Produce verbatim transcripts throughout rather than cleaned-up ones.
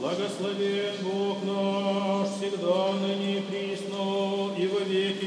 Благословен Бог наш, всегда, ныне и присно, и во веки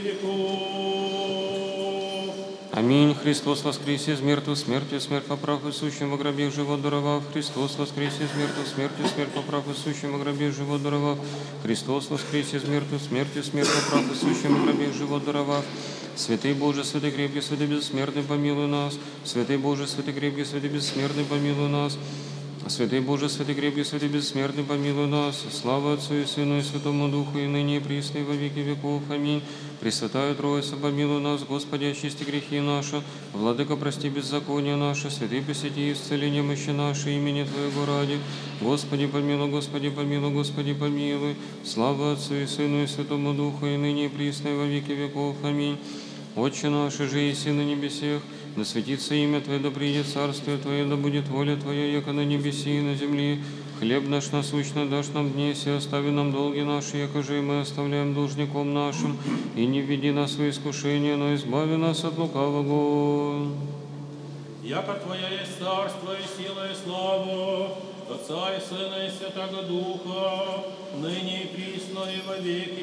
веков. Аминь. Христос воскресе из мертвых, смертью смерть поправ, и сущим во гробе живот даровав. Христос воскресе из мертвых, смертью смерть поправ, и сущим во гробе живот даровав. Христос воскресе из мертвых, смертью смерть поправ, и сущим во гробе живот даровав. Святый Боже, святый крепкий, святый бессмертный, помилуй нас. Святый Боже, святый крепкий, святый бессмертный, помилуй нас. Святый Боже, святый крепкий, святый бессмертный, помилуй нас. Слава Отцу и Сыну и Святому Духу, и ныне и присно, и во веки веков. Аминь. Пресвятая Троица, помилуй нас. Господи, очисти грехи наши. Владыка, прости беззаконие наше. Святый, посети исцеление мощи нашей, имени Твоего ради. Господи, помилуй, Господи, помилуй, Господи, помилуй. Слава Отцу и Сыну и Святому Духу, и ныне и присно, и во веки веков. Аминь. Отче наш, же еси на небесех, да светится имя Твое, да придет царствие Твое, да будет воля Твоя, яко на небеси и на земле. Хлеб наш насущный дашь нам днесь, и остави нам долги наши, яко же и мы оставляем должником нашим. И не введи нас в искушение, но избави нас от лукавого. Яко Твоя есть царство, и сила, и слава, Отца и Сына, и Святого Духа, ныне и присно, и во веки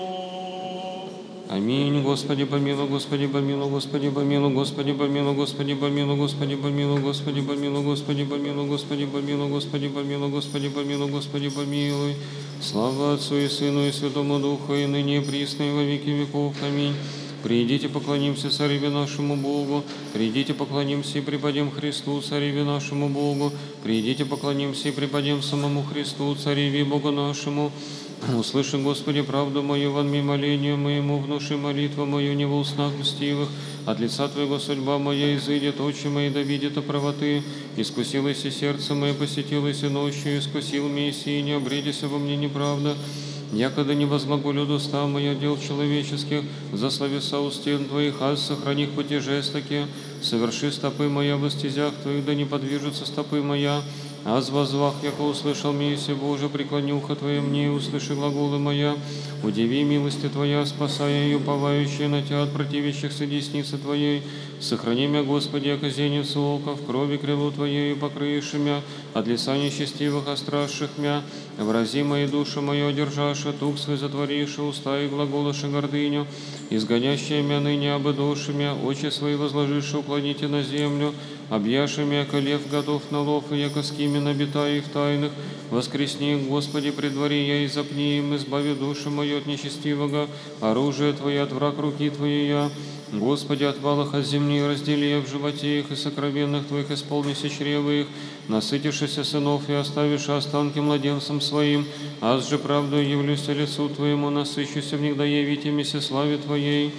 веков. Аминь. Господи помилуй, Господи помилуй, Господи помилуй, Господи помилуй, Господи помилуй, Господи помилуй, Господи помилуй, Господи помилуй, Господи помилуй, Господи помилуй, Господи помилуй, Господи помилуй. Слава Отцу и Сыну и Святому Духу, и ныне и присно, и во веки веков. Аминь. Придите, поклонимся Цареве нашему Богу, придите, поклонимся и преподем Христу, Цареве нашему Богу, придите, поклонимся и преподем самому Христу, Цареве и Богу нашему. Услыши, Господи, правду мою, вонми молению моему, внуши молитву мою не во устах мстивых. От лица Твоего судьба моя изыдет, очи мои да видят о правоты. Искусилось и сердце мое, посетилось и ночью, искусил меня и не обредися во мне неправда. Якогда не возглаголю уста моя дел человеческих, за словеса у стен Твоих, аз сохрани пути жестоки. Соверши стопы моя в стезях Твоих, да не подвижутся стопы моя. Аз возвах, яко услышал миси Боже, преклони ухо Твое мне и услыши глаголы моя. Удиви милости Твоя, спасая и уповающие на Тебя от противящихся десницы Твоей. Сохрани меня, Господи, яко зеницу ока, в крови крылу Твоею покрыешь мя, от лица нечестивых острашших мя. Врази мои души мою одержаши, тук свой затвориши, уста и глаголыши гордыню. Изгонящие мя ныне обыдоши мя, очи свои возложиши, уклоните на землю. Объяши мя, яко лев готов на лов, и яко скими набитаю в тайных. Воскресни их, Господи, пред дворе я и запни им, избави душу мою от нечестивого, оружие Твое от враг руки Твоей я. Господи, от валах от земли раздели я в животе их, и сокровенных Твоих исполнися чревы их, насытившися сынов и оставишь останки младенцам своим, аз же правду явлюся лицу Твоему, насыщуся в них да явитимися славе Твоей.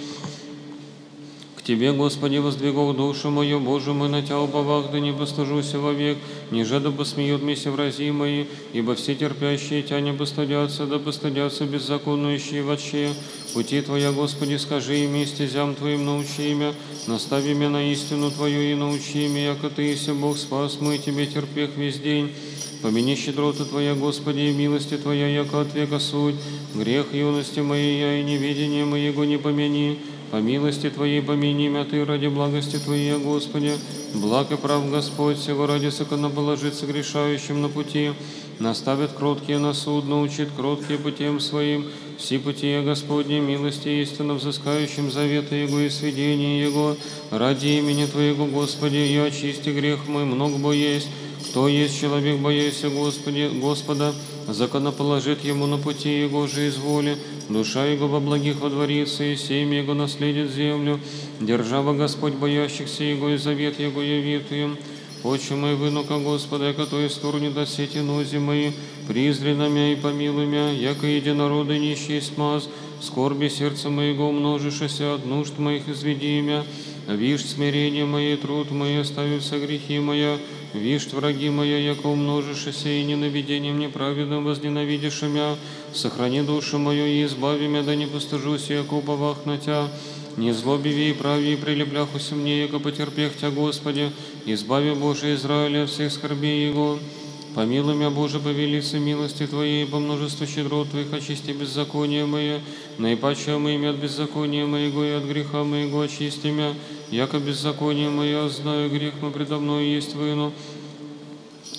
К Тебе, Господи, воздвигал душу мою, Боже мой, на Тя уповах, да не постыжуся вовек, ниже да посмеют мися врази мои, ибо все терпящие Тя не постыдятся, да постыдятся беззаконующие вотще. Пути Твоя, Господи, скажи им, и стезям Твоим научи меня, настави меня на истину Твою и научи меня, яко Ты, если Бог спас, мы Тебе терпех весь день. Помяни щедроту Твоя, Господи, и милости Твоя, яко от века суть. Грех юности моей я и неведение моего не помяни. По милости Твоей помяни меня Ты ради благости Твоей, Господи. Благ и прав Господь, сего ради законоположиться грешающим на пути. Наставит кроткие на суд, научит кроткие путем своим. Все пути Господни, милости истинно взыскающим завета Его и сведения Его. Ради имени Твоего, Господи, и очисти грех мой, много бо есть. Кто есть человек, бояся Господи, Господа, законоположит ему на пути Его же изволи. Душа Его во благих водворится, и семя Его наследит землю. Держава Господь боящихся Его, и завет Его явит им. Отче мой, вынука Господа, яко Той стороне до сети нози мои, призри на мя и помилуй мя, яко единороды нищий смаз, скорби сердца моего умножишься, от нужд моих изведи мя. Вишь смирение мое, труд мой, оставився грехи моя, вишь враги моя, яко умножишься, и ненавидением неправедным возненавидишь мя. Сохрани душу мою и избави мя, да не постыжусь, яко уповах на Тя. Не злобиви и прави, и прилепляхуся мне, яко потерпех Тя, Господи, избави, Боже, Израиля от всех скорбей Его. Помилуй меня, Боже, по велице милости Твоей, по множеству щедрот Твоих, очисти беззаконие мое, наипаче омыми от беззакония моего и от греха моего очисти меня, яко беззаконие мое, знаю, грех мой предо мной есть выну.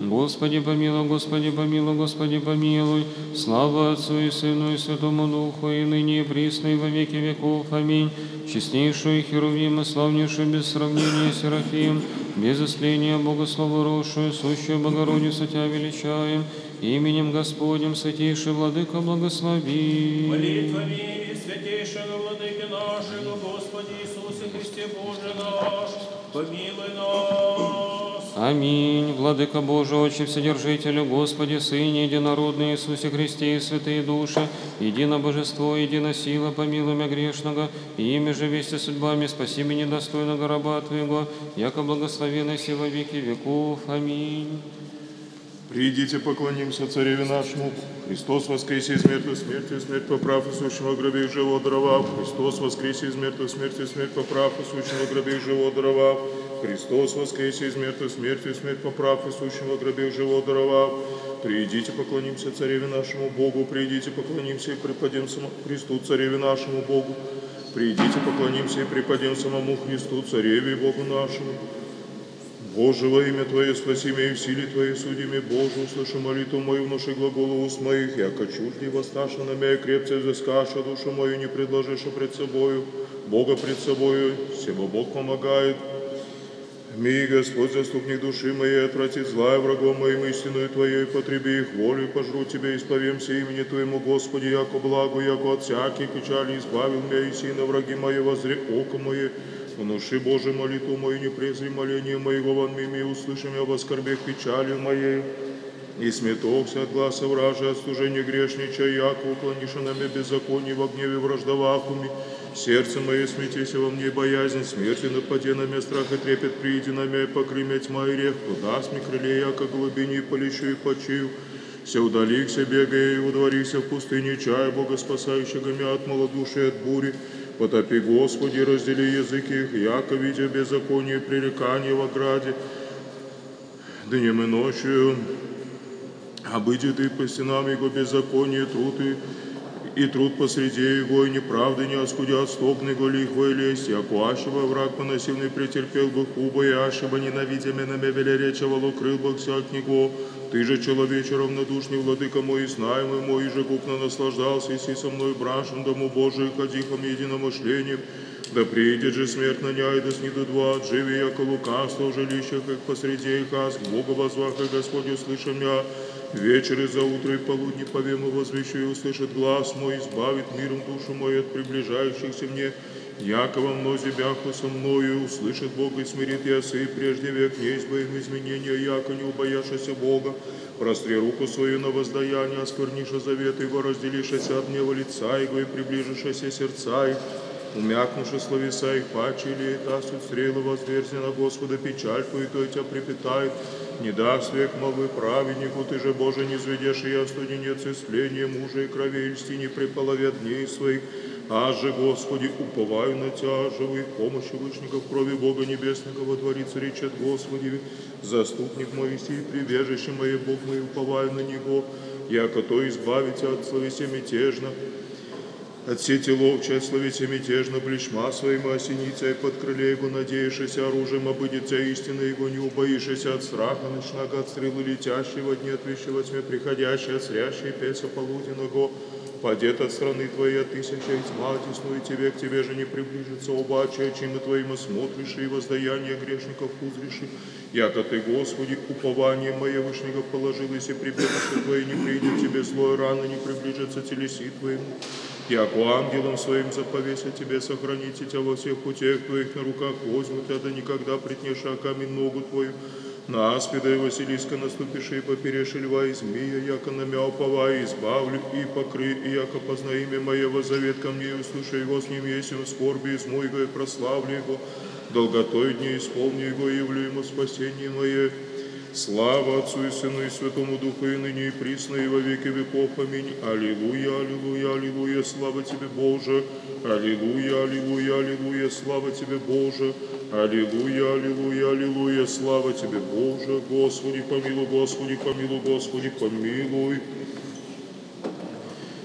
Господи помилуй, Господи помилуй, Господи помилуй. Слава Отцу и Сыну и Святому Духу, и ныне и присно и во веки веков. Аминь. Честнейшую Херувим и славнейшую без сравнения Серафим, без истления Богословоросшую, сущую Богородицу Тебя величаем, именем Господним святейший Владыка благослови. Молитвами святейшего Владыки нашего, Господи Иисусе Христе Боже наш, помилуй нас. Аминь. Владыка Божий, Отче Вседержителю, Господи, Сыне Единородный Иисусе Христе и святые души, едино Божество, едино сила, помилуй мя грешного, и ими же вести судьбами, спаси меня недостойного раба Твоего, яко благословенный си во веки веков. Аминь. Придите, поклонимся Цареве нашему. Христос воскресе из мертвых смертью, смерть поправ, и сущего гробе их живо даровав. Христос воскресе из мертвых смертью, смерть поправ, и сущего гробе их живо даровав. Христос воскресе из мертвых смертью, смерть поправ, и сущего гробе их живо даровав. Придите, поклонимся Цареве нашему Богу. Придите, поклонимся и преподем самому Христу, Цареве нашему Богу. Придите, поклонимся и преподем самому Христу, Цареве и Богу нашему. Боже, во имя Твое спаси меня и в силе Твоей суди меня, Боже, услыши молитву мою, внуши глаголу уст моих, яко чужди воссташа на меня, крепце взыскаша душу мою, не предложишь пред собою, Бога пред собою, всего Бог помогает. Ми, Господь, заступник души моей, отвратит злая врагом моим истинную Твоей, потреби их волю, пожру Тебя, исповемся имени Твоему, Господи, яко благу, яко от всяких печали избавил меня, и сильно враги мои возре око мое. Внуши, Боже, молитву мою, не презри моление моего вон мими, услыши меня в оскорбях печалью моей. И сметокся от гласа вражи, от служения грешнича, яко уклонишь на меня беззаконие во гневе враждовахуми. Сердце мое смятися во мне боязнь, смерти нападе на меня страх и трепет, прииди на меня, покры меня тьма и рех, куда сми крыле, яко глубине полещу и почию. Се удалихся, бегая, и удворихся в пустыне, чая Бога спасающего меня от малодушия, от бури. Потопи, Господи, раздели языки их, яко видя беззаконие и пререкание в ограде. Днем и ночью обыди ты по стенам его беззаконие, труд и, и труд посреди его, и неправды не оскудят стоп его лихвой лесть, яко ашева враг поносильный претерпел бы хуба, и ашева ненавидя меня мебеля речевал, укрыл бы всяк него. Ты же, человече равнодушный, владыка мой, знаемый мой, же губно наслаждался, и си со мной браншем дому Божию, ходихом единомышлением. Да приидет же смерть на ня, и да снидут два, отживи, яко лукавство в жилищах, как посреди их, аз к Богу возвах, и Господь услышал меня. Вечер и за утро и полудни повему возвещу, и услышит глаз мой, избавит миром душу мою от приближающихся мне. Яко во мнозе бяху со мною, услышит Бог и смирит ясы, и прежде век не избавим изменения, яко не убояшася Бога. Простри руку свою на воздаяние, оскверниша завет его, разделишася от гнева лица его, и приближишася сердца их. Умякнувши словеса их паче, или та суть стрелы возверзи на Господа печаль твою, то тебя припитает. Не даст век молвы праведнику, ты же, Боже, не зведешь, и я студенец исцеления мужа и крови, и льсти не приполовят дней своих. Аз же, Господи, уповаю на Тя, живых помощи вышников крови Бога Небесного водворится речь от Господи. Заступник мой, сей прибежище мое, Бог мой, уповаю на Него, яко то избавите от словеся мятежно. От сети ловча, словите мятежно, плечма своим осените, под крыле его надеешься, оружием обыдется истина его, не убоишься от страха ночного, от стрелы летящего, дни от вещи во тьме приходящей, от срящей песа полуденного. Падет от страны твоей, от тысяча и тьма, теснует тебе, к тебе же не приближится, обаче, очима твоим осмотришь, и воздаяние грешников узришь. Яко ты, Господи, упование мое вышнего положилось, и прибежище твое не придет тебе злое, рано не приближится телеси твоему. Яко ангелом своим заповеся тебе сохраните тебя во всех путях твоих, на руках возьмут тебя, да никогда притнешь о камень ногу твою. На аспида и Василиска наступишь, и поперешь льва и змея, яко на мя уповай, избавлю и покры, и яко позна имя моего завет ко мне, и услыши его с ним есть в скорби, измой его и прославлю его, долготой дней исполни его, и явлю ему спасение мое. Слава Отцу и Сыну и Святому Духу, и ныне и присно, и во веки веков. Аминь. Аллилуйя, аллилуйя, аллилуйя, слава Тебе, Боже. Аллилуйя, аллилуйя, аллилуйя, слава Тебе, Боже. Аллилуйя, аллилуйя, аллилуйя, слава Тебе, Боже. Господи, помилуй, Господи, помилуй, Господи, помилуй.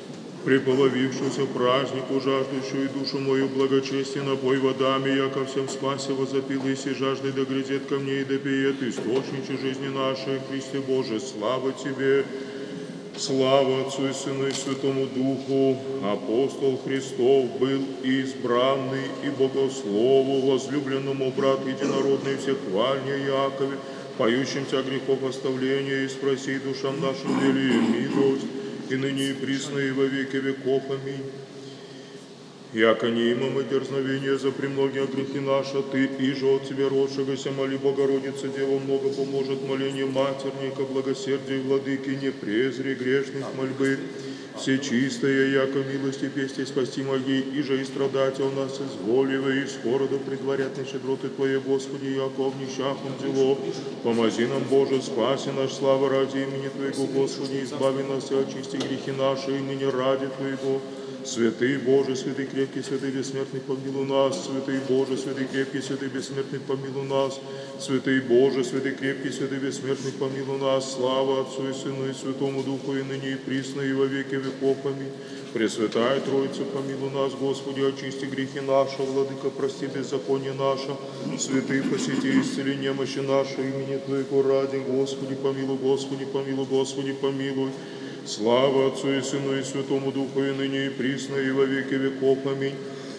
приполовившуюся празднику, жаждущую душу мою благочестие, напой водами, яко всем спасе возопил, если жажды да грядет ко мне и допиет, источниче жизни нашей, Христе Боже, слава Тебе, слава Отцу и Сыну и Святому Духу, апостол Христов был избранный и богослову, возлюбленному брат единородный всехвальня Якове, поющим Тя грехов оставления, и спроси душам нашим вели милость, и ныне и присно и во веки веков. Аминь. Яко не имам и дерзновения за премногие грехи наши, Ты, иже от Тебя родшегося, моли Богородица, Дева много поможет, моление матерника, благосердие владыки, не презри грешных мольбы. Все чистые, яко милости пести спасти моги, иже и страдать у нас изволивы, и скоро да предварят на щедроты Твои, Господи, яко в нищахом дело. Помози нам, Боже, спаси наш, слава ради имени Твоего, Господи, избави нас и очисти грехи наши, имени ради Твоего. Святый Боже, святый крепкий, святый бессмертный, помилуй нас. Святый Боже, святый крепкий, святый бессмертный, помилуй нас. Святый Боже, святый крепкий, святый бессмертный, помилуй нас. Слава Отцу и Сыну и Святому Духу, и ныне и присно, и во веки веков. Аминь. Пресвятая Троица, помилуй нас, Господи, очисти грехи наши, Владыка, прости беззаконие наше. Святый, посети, исцели немощи наши, имени Твоего ради, Господи, помилуй, Господи, помилуй, Господи, помилуй. Слава Отцу и Сыну и Святому Духу, и ныне и присно, и во веки веков. Аминь.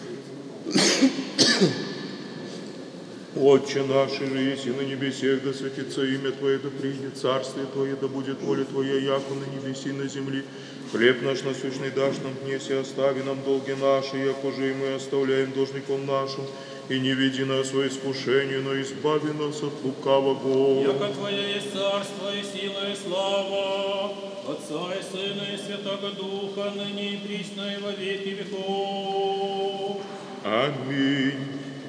Отче наш, же еси на небесех, да святится имя Твое, да придет царствие Твое, да будет воля Твоя, яко на небеси, на земли. Хлеб наш насущный дашь нам днесь, и остави нам долги наши, яко же и мы оставляем должником нашим. И не веди нас во искушение, но избави нас от лукавого. Яко Твое есть царство, и сила, и слава, Отца и Сына и Святого Духа, ныне и присно, и во веки веков. Аминь.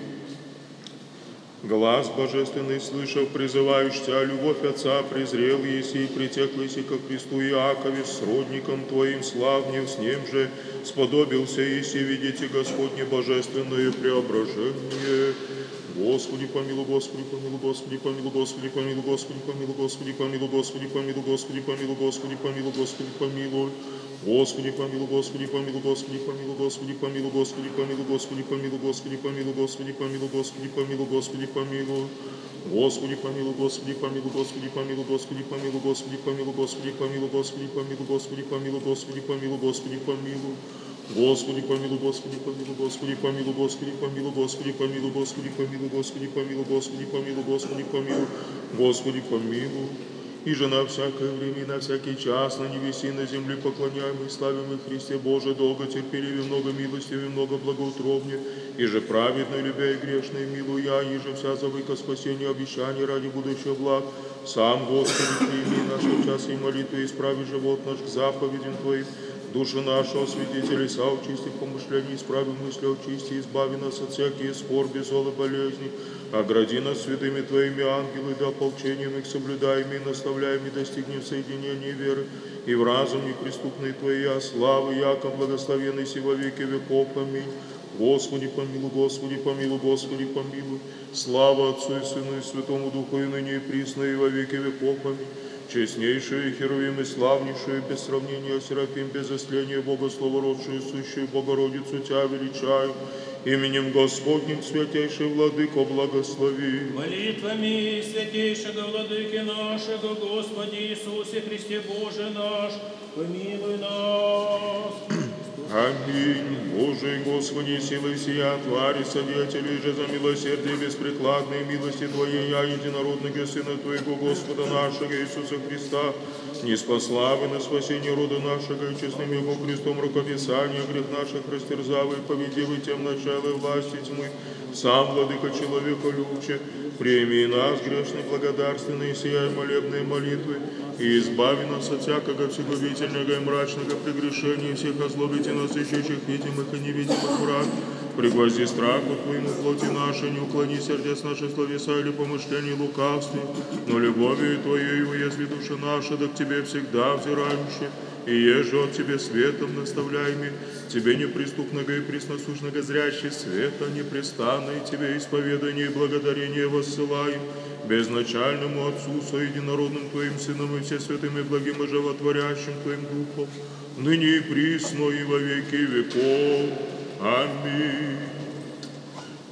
Глаз божественный, слышав, призывающий, любовь Отца презрел еси, и притекл еси ко Христу Иакове, с родником Твоим славнем, с ним же сподобился еси, видите Господне божественное преображение. Господи, помилуй, Господи, помилуй, Господи, помилуй, Господи, помилуй, Господи, помилуй, Господи, помилуй, Господи, помилуй, Господи, помилуй, Господи, помилуй, Господи, помилуй. Господи, помилуй, Господи, помилуй, Господи, помилуй, Господи, помилуй, Господи, помилуй, Господи, помилуй, Господи, помилуй, Господи, помилуй, Господи, помилуй, Господи, помилуй. Господи, помилуй, Господи, помилуй, Господи, помилуй, Господи, помилуй, Господи, помилуй, Господи, помилуй, Господи, помилуй, Господи, помилуй, Господи, помилуй, Господи, помилуй. Господи, помилуй, Господи, помилуй, Господи, помилуй, Господи, помилуй, Господи, помилуй, Господи, помилуй, Господи, помилуй, Господи, помилуй, Господи, помилуй, Господи, помилуй. И же на всякое время и на всякий час, на небеси и на земле поклоняемый, славимый Христе Боже, долго терпеливый, много милостивый, много благоутробнее, и же праведно, любя и грешно, и милуя, я, и же вся завыка спасения, обещания ради будущего благ. Сам, Господи, прими наши часы и молитвы, исправи живот наш к заповедям Твоим. Душу нашу освети, лица очисти, помышлений исправи, мысли очисти, избави нас от всякие скорби, зло и болезни. Огради нас святыми Твоими ангелы, да ополчением их соблюдаем и наставляем, и достигнем соединения веры, и в разум неприступной Твоя славы, яко благословенный си во веки веков. Аминь. Господи, помилуй, Господи, помилуй, Господи, помилуй. Слава Отцу и Сыну и Святому Духу, и ныне и присно, и во веки веков. Аминь. Честнейшую Херувим и славнейшую, без сравнения Серафим, без осления Бога, словородшую, сущую Богородицу Тя величаю. Именем Господним, святейший Владыко, благослови. Молитвами святейшего Владыки нашего, Господи Иисусе Христе Боже наш, помилуй нас. Аминь. Боже, Господи, силой сия, твари, содетели же за милосердие беспрекладной милости Твоей, я, единородного Сына Твоего, Господа нашего Иисуса Христа, не спаславы на спасение рода нашего, и честным Его крестом рукописания грех наших растерзавы, победивы тем начало власти тьмы, сам, Владыка человека любче, прими нас, грешные, благодарственные, сия молебные молитвы, и избави нас от всякого всегубительного и мрачного прегрешения, всех озлобите нас, ищущих видимых и невидимых враг. Пригвозди страху Твоему плоти нашей, не уклони сердец наших словеса или помышлений лукавстве, но любовью Твоею, если душа наша, да к Тебе всегда взирающая, и еже от Тебе светом наставляемый, Тебе неприступного и пресносущного зрящий света непрестанное Тебе исповедание и благодарение воссылаем, безначальному Отцу со единородным Твоим Сыном и все святым и благим и животворящим Твоим Духом, ныне и присно и во веки веков. Аминь.